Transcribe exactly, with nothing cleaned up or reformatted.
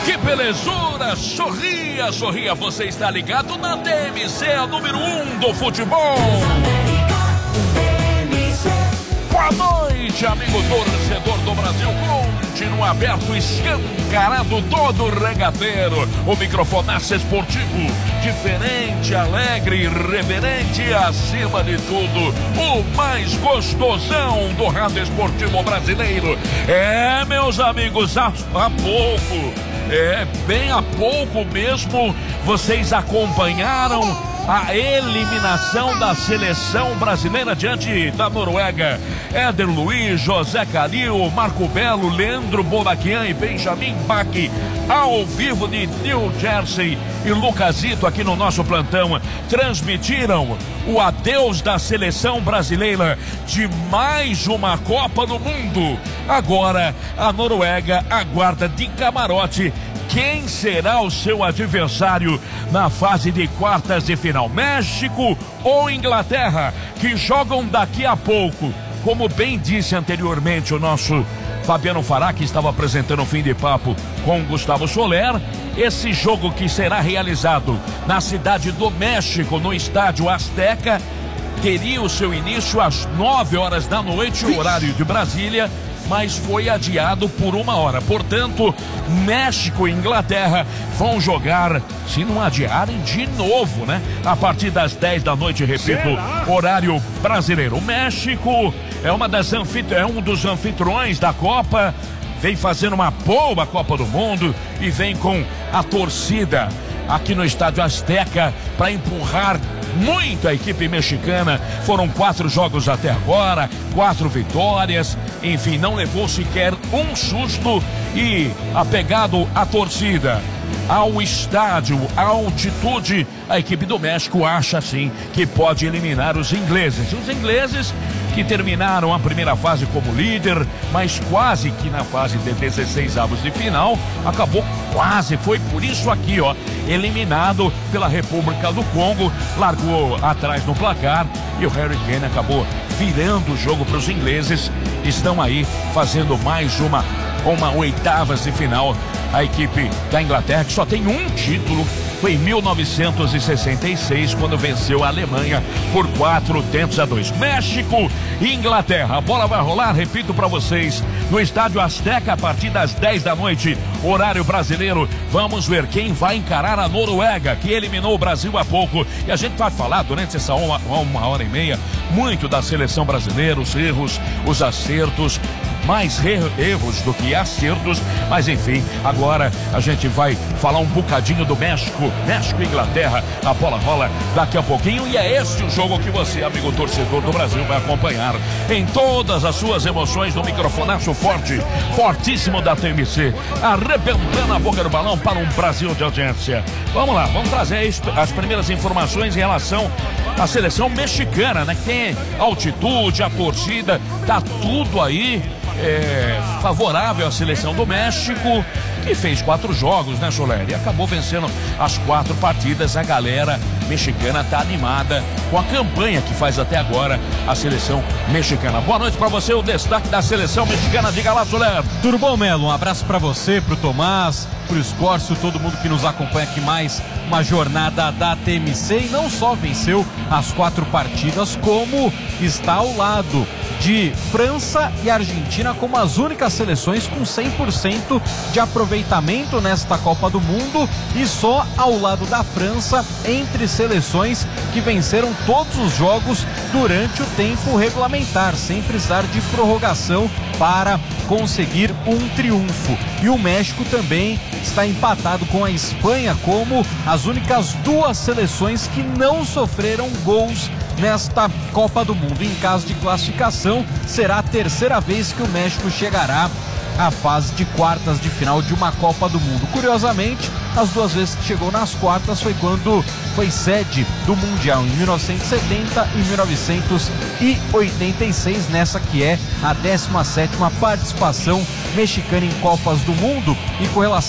Que belezura! Sorria, sorria, você está ligado na T M C, a número um do futebol. Boa noite, amigo torcedor do Brasil. Continua aberto, escancarado todo o regateiro. O microfonaço esportivo, diferente, alegre, irreverente, acima de tudo, o mais gostosão do rádio esportivo brasileiro. É, meus amigos, há, há pouco, é, bem há pouco mesmo, vocês acompanharam a eliminação da seleção brasileira diante da Noruega. Éder Luiz, José Calil, Marco Belo, Leandro Bonaquian e Benjamin Bach, ao vivo de New Jersey, e Lucasito aqui no nosso plantão, transmitiram o adeus da seleção brasileira de mais uma Copa do Mundo. Agora a Noruega aguarda de camarote quem será o seu adversário na fase de quartas de final, México ou Inglaterra, que jogam daqui a pouco. Como bem disse anteriormente o nosso Fabiano Fará, que estava apresentando o Fim de Papo com Gustavo Soler, esse jogo que será realizado na cidade do México, no estádio Azteca, teria o seu início às nove horas da noite, horário de Brasília, mas foi adiado por uma hora. Portanto, México e Inglaterra vão jogar, se não adiarem, de novo, né? A partir das dez da noite, repito, Será? horário brasileiro. O México é, uma das anfit... é um dos anfitriões da Copa, vem fazendo uma boa Copa do Mundo e vem com a torcida aqui no estádio Azteca para empurrar muito a equipe mexicana. Foram quatro jogos até agora, quatro vitórias, enfim, não levou sequer um susto, e apegado à torcida, ao estádio, à altitude, a equipe do México acha sim que pode eliminar os ingleses. Os ingleses que terminaram a primeira fase como líder, mas quase que na fase de dezesseis avos de final, acabou quase, foi por isso aqui, ó, eliminado pela República do Congo, largou atrás no placar e o Harry Kane acabou virando o jogo para os ingleses. Estão aí fazendo mais uma, uma oitavas de final. A equipe da Inglaterra, que só tem um título, foi em mil novecentos e sessenta e seis, quando venceu a Alemanha por quatro tentos a dois. México e Inglaterra, a bola vai rolar, repito para vocês, no estádio Azteca a partir das dez da noite, horário brasileiro. Vamos ver quem vai encarar a Noruega, que eliminou o Brasil há pouco, e a gente vai falar durante essa uma, uma hora e meia muito da seleção brasileira, os erros, os acertos, mais erros do que acertos, mas enfim, agora a gente vai falar um bocadinho do México, México e Inglaterra. A bola rola daqui a pouquinho, e é esse o jogo que você, amigo torcedor do Brasil, vai acompanhar em todas as suas emoções no microfonaço forte, fortíssimo da T M C, arrebentando a boca do balão para um Brasil de audiência. Vamos lá, vamos trazer as primeiras informações em relação à seleção mexicana, né? Que tem altitude, a torcida, tá tudo aí É, favorável à seleção do México, que fez quatro jogos, né, Soler? E acabou vencendo as quatro partidas. A galera mexicana tá animada com a campanha que faz até agora a seleção mexicana. Boa noite pra você, o destaque da seleção mexicana. Diga lá, Soler. Tudo bom, Melo? Um abraço pra você, pro Tomás, pro Escórcio, todo mundo que nos acompanha aqui. Mais uma jornada da T M C, e não só venceu as quatro partidas, como está ao lado de França e Argentina como as únicas seleções com cem por cento de aproveitamento nesta Copa do Mundo, e só ao lado da França entre seleções que venceram todos os jogos durante o tempo regulamentar, sem precisar de prorrogação para conseguir um triunfo. E o México também está empatado com a Espanha como as únicas duas seleções que não sofreram gols nesta Copa do Mundo. Em caso de classificação, será a terceira vez que o México chegará à fase de quartas de final de uma Copa do Mundo. Curiosamente, as duas vezes que chegou nas quartas foi quando foi sede do Mundial, em mil novecentos e setenta e mil novecentos e oitenta e seis, nessa que é a décima sétima participação mexicana em Copas do Mundo. E com relação